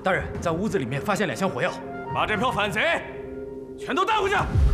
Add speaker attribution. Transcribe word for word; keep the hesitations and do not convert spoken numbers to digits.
Speaker 1: 大人，在屋子里面发现两箱火药，
Speaker 2: 把这票反贼全都带回去。